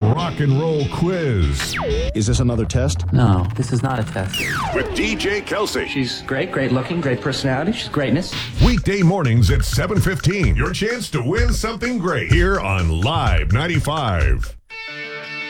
rock and roll quiz. Is this another test? No, this is not a test. With DJ Kelsey. She's great looking, great personality. She's greatness. Weekday mornings at 7:15. Your chance to win something great here on Live 95.